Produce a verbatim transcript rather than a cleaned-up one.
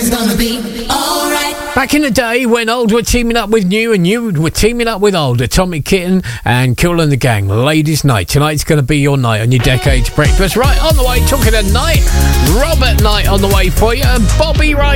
everything's gonna be alright. Back in the day when old were teaming up with new and new were teaming up with old, Atomic Kitten and Kool and the Gang. Ladies' Night. Tonight's going to be your night on your Decades Breakfast. Right on the way, talking at night. Robert Knight on the way for you and Bobby Ray.